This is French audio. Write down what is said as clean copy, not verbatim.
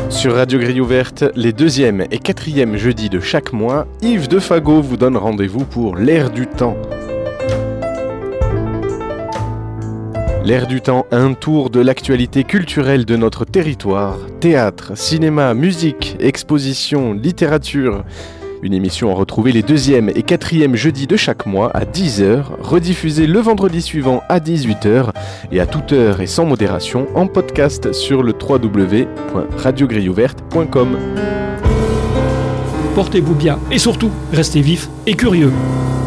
Sur Radio Grille Ouverte, les 2e et 4e jeudis de chaque mois, Yves Defago vous donne rendez-vous pour l'Air du Temps. L'Air du Temps, un tour de l'actualité culturelle de notre territoire. Théâtre, cinéma, musique, exposition, littérature. Une émission à retrouver les 2e et 4e jeudis de chaque mois à 10h, rediffusée le vendredi suivant à 18h et à toute heure et sans modération en podcast sur le www.radiogrilleouverte.com. Portez-vous bien et surtout, restez vifs et curieux.